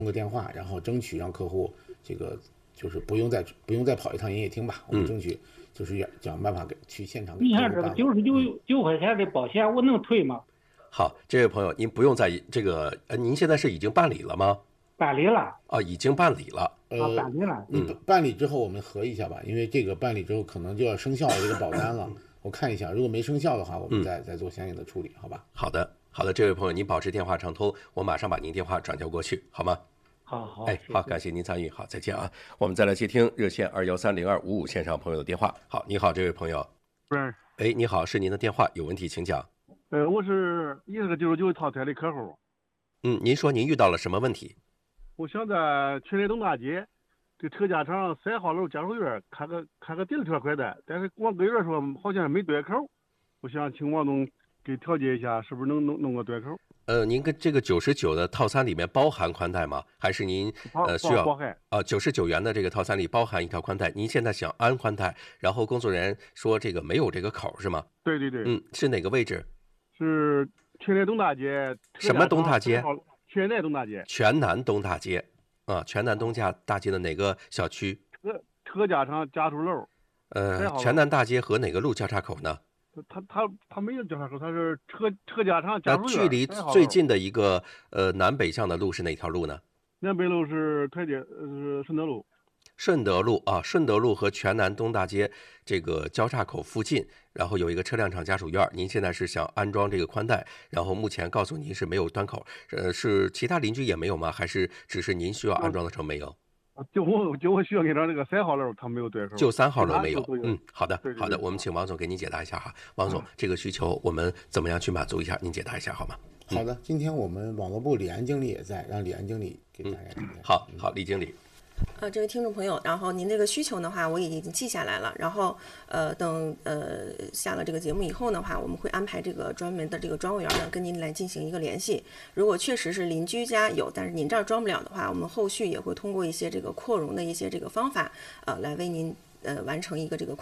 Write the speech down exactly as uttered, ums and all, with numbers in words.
通个电话，然后争取让客户这个就是不用再不用再跑一趟营业厅吧，我们争取就是想办法给去现场给你客户办了。 看这个九十九九块钱的保险，我能退吗？ 好，这位朋友，您不用在意这个，呃，您现在是已经办理了吗？ 办理了。 啊，已经办理了。 啊， 呃， 办理了。 你办办理之后我们核一下吧，因为这个办理之后可能就要生效了这个保单了。我看一下，如果没生效的话，我们再、嗯、再做相应的处理，好吧？ 好的，好的，这位朋友，您保持电话畅通，我马上把您电话转交过去，好吗？ 好好， 哎，好，感谢您参与，好，再见啊。我们再来接听热线二幺三零二五五线上朋友的电话。好，你好，这位朋友。 喂。 哎，你好，是您的电话，有问题请讲。 呃，我是也是个九十九套餐的客户。 嗯，您说您遇到了什么问题？ 我想在全联东大街这车架厂三号楼家属院开个开个订车快单，但是王柜员说好像没对口，我想请王总给调解一下，是不是能弄弄个对口？ 呃，您跟这个九十九的套餐里面包含宽带吗？还是您呃需要？ 包含。 啊，九十九元的这个套餐里包含一条宽带，您现在想安宽带，然后工作人员说这个没有这个口是吗？ 对对对。 嗯，是哪个位置？ 是全联东大街。 什么东大街？ 全南东大街。 全南东大街。啊，全南东家大街的哪个小区？ 车车架厂家属楼。 呃，全南大街和哪个路交叉口呢？ 他他他没有交叉口，他是车车架厂家属院。 距离最近的一个呃南北向的路是哪条路呢？ 南北路是台阶，是顺德路。 顺德路啊，顺德路和全南东大街这个交叉口附近，然后有一个车辆厂家属院。您现在是想安装这个宽带，然后目前告诉您是没有端口，呃，是其他邻居也没有吗？还是只是您需要安装的时候没有？ 就我就我需要给他这个三号楼，他没有对口。 就三号楼没有。嗯，好的， 对对对， 好的，我们请王总给您解答一下哈。王总，嗯、这个需求我们怎么样去满足一下？您解答一下好吗？ 嗯、好的，今天我们网络部李安经理也在，让李安经理给大家讲讲。 嗯、好好，李经理。 呃，这位听众朋友，然后您这个需求的话，我也已经记下来了。然后，呃，等呃下了这个节目以后的话，我们会安排这个专门的这个装务员呢，跟您来进行一个联系。如果确实是邻居家有，但是您这儿装不了的话，我们后续也会通过一些这个扩容的一些这个方法，呃，来为您呃完成一个这个。